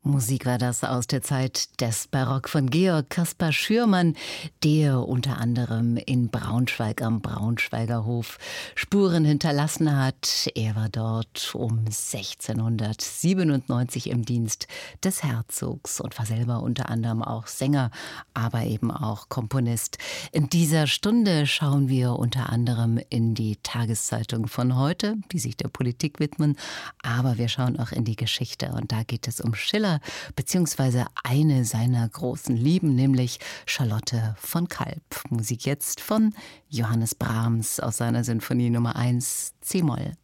Musik war das aus der Zeit des Barock von Georg Caspar Schürmann, der unter anderem in Braunschweig am Braunschweiger Hof Spuren hinterlassen hat. Er war dort um 1697 im Dienst des Herzogs und war selber unter anderem auch Sänger, aber eben auch Komponist. In dieser Stunde schauen wir unter anderem in die Tageszeitung von heute, die sich der Politik widmen, aber wir schauen auch in die Geschichte und da geht es um Schiller, beziehungsweise eine seiner großen Lieben, nämlich Charlotte von Kalb. Musik jetzt von Johannes Brahms aus seiner Sinfonie Nummer 1 C-Moll.